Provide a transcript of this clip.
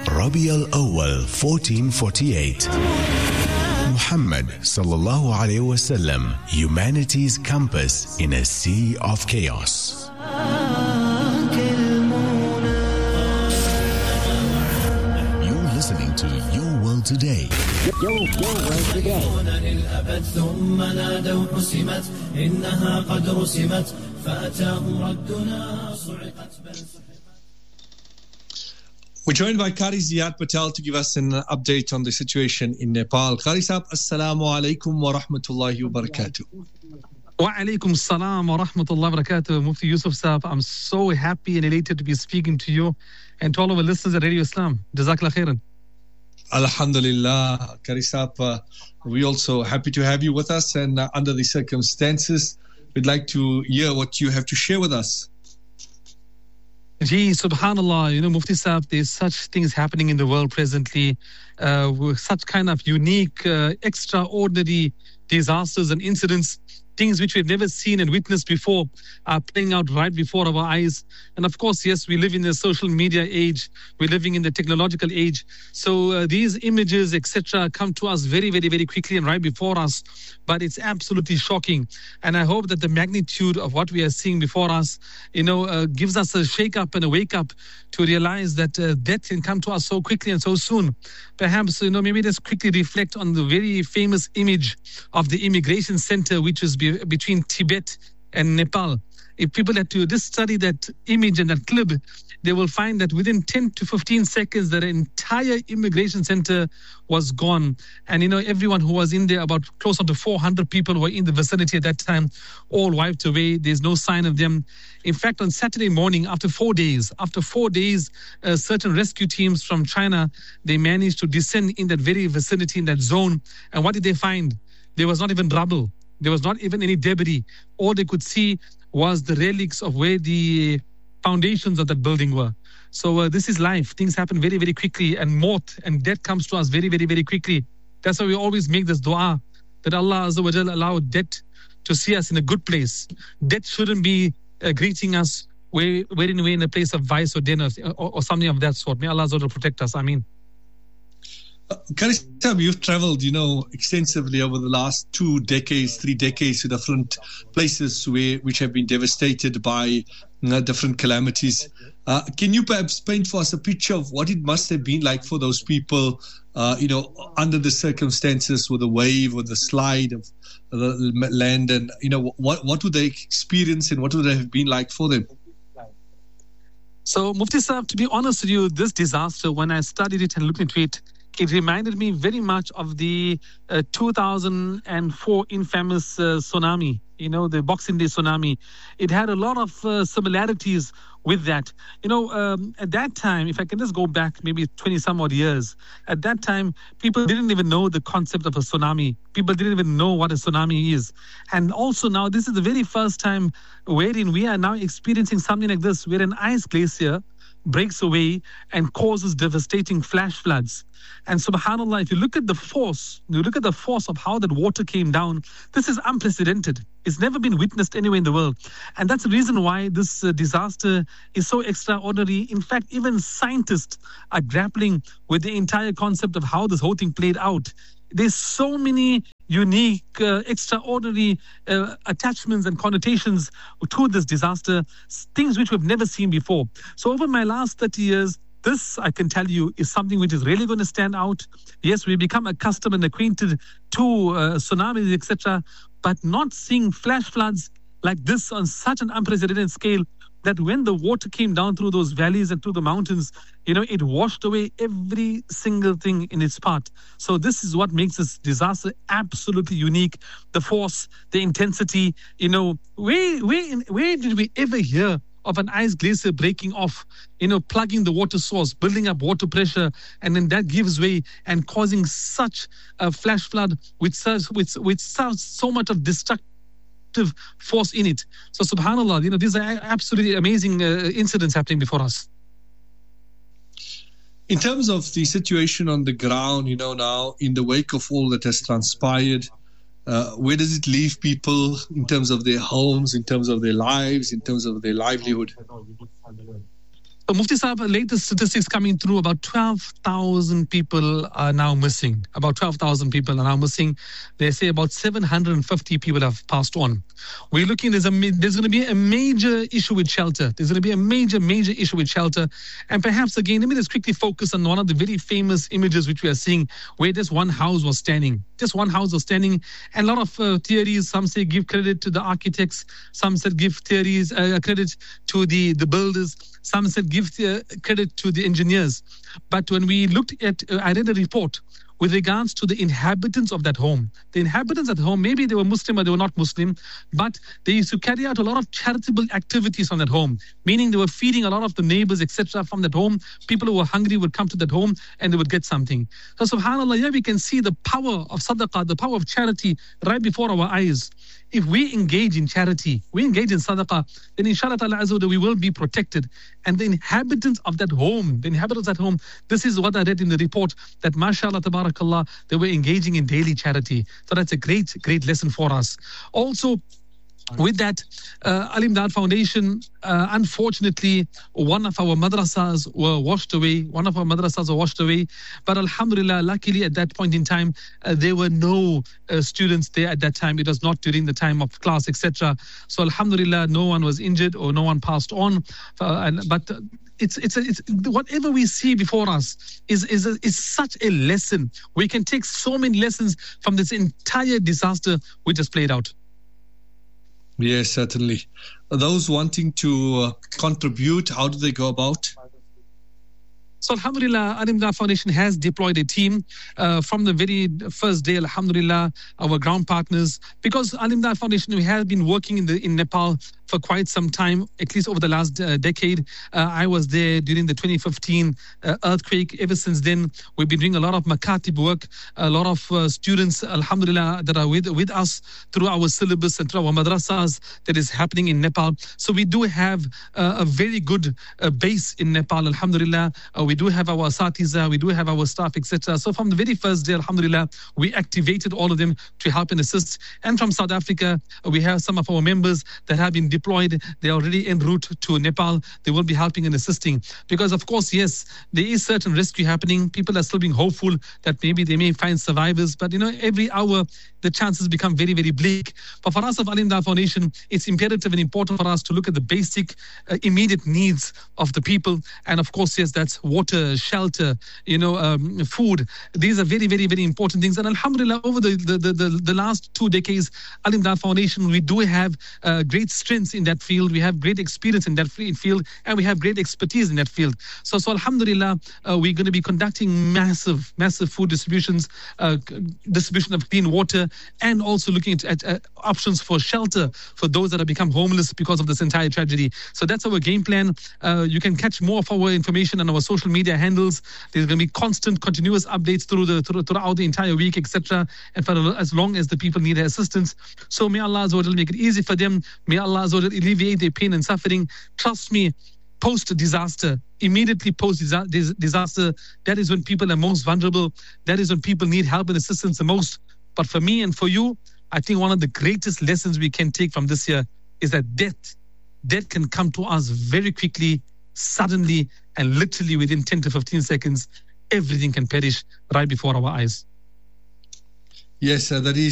Rabi al-Awwal 1448. Muhammad sallallahu alayhi wasallam, humanity's compass in a sea of chaos. You're listening to Your World Today. Your World Today. We're joined by Qari Ziad Patel to give us an update on the situation in Nepal. Qari Sahab, Assalamu alaikum wa rahmatullahi wa barakatuh. Wa alaikum salam wa rahmatullahi wa barakatuh. Mufti Yusuf Sahab, I'm so happy and elated to be speaking to you and to all of our listeners at Radio Islam. Jazakallah khairan. Alhamdulillah, Qari Sahab, we're also happy to have you with us, and under the circumstances, we'd like to hear what you have to share with us. Gee, subhanallah, Mufti Sahab, there's such things happening in the world presently, with such kind of unique, extraordinary disasters and incidents, things which we've never seen and witnessed before are playing out right before our eyes. And of course, yes, we live in the social media age. We're living in the technological age. So these images, etc., come to us very, very, very quickly and right before us. But it's absolutely shocking. And I hope that the magnitude of what we are seeing before us, gives us a shake up and a wake up to realize that death can come to us so quickly and so soon. Perhaps, maybe let's quickly reflect on the very famous image of the immigration center, which is between Tibet and Nepal. If people had to just study that image and that clip, they will find that within 10 to 15 seconds, the entire immigration center was gone. And, everyone who was in there, about closer to 400 people who were in the vicinity at that time, all wiped away. There's no sign of them. In fact, on Saturday morning, after 4 days, certain rescue teams from China, they managed to descend in that very vicinity, in that zone. And what did they find? There was not even rubble. There was not even any debris. All they could see was the relics of where the foundations of that building were. So this is life. Things happen very, very quickly, and maut and death comes to us very, very, very quickly. That's why we always make this dua that Allah Azza wa Jalla allow death to see us in a good place. Death shouldn't be greeting us wherein we're in a place of vice or dinner or something of that sort. May Allah Azza wa Jalla protect us. Ameen. Qari Sahab, you've traveled, extensively over the last 2 decades, 3 decades to different places which have been devastated by different calamities. Can you perhaps paint for us a picture of what it must have been like for those people, under the circumstances with the wave or the slide of the land, and, what would they experience and what would it have been like for them? So, Mufti Sahab, to be honest with you, this disaster, when I studied it and looked into it, it reminded me very much of the 2004 infamous tsunami, the Boxing Day tsunami. It had a lot of similarities with that. At that time, if I can just go back maybe 20 some odd years, at that time, people didn't even know the concept of a tsunami. People didn't even know what a tsunami is. And also now, this is the very first time wherein we are now experiencing something like this, where an ice glacier breaks away and causes devastating flash floods. And subhanAllah, if you look at the force of how that water came down, this is unprecedented. It's never been witnessed anywhere in the world. And that's the reason why this disaster is so extraordinary. In fact, even scientists are grappling with the entire concept of how this whole thing played out. There's so many unique, extraordinary attachments and connotations to this disaster, things which we've never seen before. So over my last 30 years, this, I can tell you, is something which is really going to stand out. Yes, we become accustomed and acquainted to tsunamis, etc., but not seeing flash floods like this on such an unprecedented scale, that when the water came down through those valleys and through the mountains, it washed away every single thing in its path. So this is what makes this disaster absolutely unique. The force, the intensity, where did we ever hear of an ice glacier breaking off, plugging the water source, building up water pressure, and then that gives way and causing such a flash flood with so much of destructive force in it. So subhanAllah, these are absolutely amazing incidents happening before us. In terms of the situation on the ground, now in the wake of all that has transpired, where does it leave people in terms of their homes, in terms of their lives, in terms of their livelihood? Mufti Saab, latest statistics coming through, about 12,000 people are now missing. About 12,000 people are now missing. They say about 750 people have passed on. We're looking, there's going to be a major issue with shelter. There's going to be a major issue with shelter. And perhaps, again, let me just quickly focus on one of the very famous images which we are seeing, where just one house was standing. Just one house was standing. And a lot of theories, some say give credit to the architects. Some said give credit to the builders. Some said give credit to the engineers. But when we looked at, I read a report with regards to the inhabitants of that home. The inhabitants at home, maybe they were Muslim or they were not Muslim, but they used to carry out a lot of charitable activities on that home, meaning they were feeding a lot of the neighbors, etc. from that home. People who were hungry would come to that home and they would get something. So subhanAllah, here we can see the power of sadaqah, the power of charity right before our eyes. If we engage in charity, we engage in sadaqah, then inshallah ta'ala azza wa jalla, we will be protected. And the inhabitants of that home, this is what I read in the report, that mashallah tabarakallah, they were engaging in daily charity. So that's a great lesson for us. Also, with that, Al Imdad Foundation, unfortunately, one of our madrasas were washed away. But alhamdulillah, luckily at that point in time, there were no students there at that time. It was not during the time of class, etc. So alhamdulillah, no one was injured or no one passed on. But it's whatever we see before us is such a lesson. We can take so many lessons from this entire disaster we just played out. Yes, certainly. Those wanting to contribute, how do they go about? So alhamdulillah, Al Imdad Foundation has deployed a team from the very first day, alhamdulillah, our ground partners, because Al Imdad Foundation, we have been working in Nepal for quite some time, at least over the last decade. I was there during the 2015 earthquake. Ever since then, we've been doing a lot of makatib work, a lot of students, alhamdulillah, that are with us through our syllabus and through our madrasas that is happening in Nepal. So we do have a very good base in Nepal, alhamdulillah. We do have our asatiza, we do have our staff, etc. So from the very first day, alhamdulillah, we activated all of them to help and assist. And from South Africa, we have some of our members that have been deployed. They're already en route to Nepal. They will be helping and assisting. Because, of course, yes, there is certain rescue happening. People are still being hopeful that maybe they may find survivors. But, every hour, the chances become very, very bleak. But for us of Al Imdad Foundation, it's imperative and important for us to look at the basic, immediate needs of the people. And, of course, yes, that's water, shelter, food. These are very, very, very important things. And alhamdulillah, over the last 2 decades, Al Imdad Foundation, we do have great strengths in that field. We have great experience in that field, and we have great expertise in that field. So alhamdulillah, we're going to be conducting massive food distributions, distribution of clean water, and also looking at options for shelter for those that have become homeless because of this entire tragedy. So that's our game plan. You can catch more of our information on our social media handles. There's going to be constant, continuous updates throughout the entire week, etc. And for as long as the people need assistance. So may Allah Azza wa Jal make it easy for them. May Allah Azza wa Jal alleviate their pain and suffering. Trust me, post-disaster, immediately post-disaster, that is when people are most vulnerable. That is when people need help and assistance the most. But for me and for you, I think one of the greatest lessons we can take from this year is that death can come to us very quickly, suddenly, and literally within 10 to 15 seconds, everything can perish right before our eyes. Yes, that is